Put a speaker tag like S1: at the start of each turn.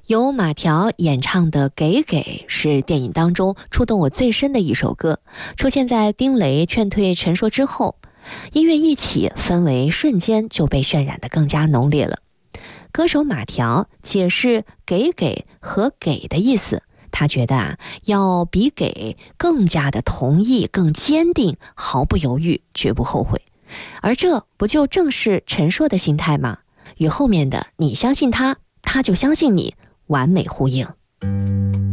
S1: 由马条演唱的《给给》是电影当中触动我最深的一首歌，出现在丁雷劝退陈硕之后，音乐一起，氛围瞬间就被渲染得更加浓烈了。歌手马条解释给给和给的意思，他觉得要比给更加的同意，更坚定，毫不犹豫，绝不后悔。而这不就正是陈硕的心态吗？与后面的你相信他，他就相信你完美呼应。